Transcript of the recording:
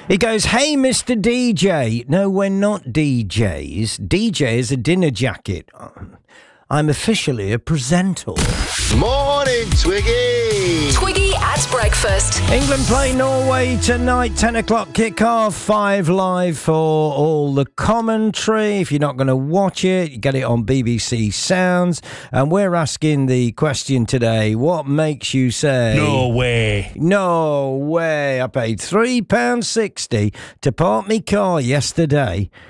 He goes, "Hey, Mr. DJ." No, we're not DJs. DJ is a dinner jacket. I'm officially a presenter. Morning, Twiggy. Twiggy at breakfast. England play Norway tonight, 10 o'clock kickoff, 5 live for all the commentary. If you're not going to watch it, you get it on BBC Sounds. And we're asking the question today, what makes you say... No way. No way. I paid £3.60 to park my car yesterday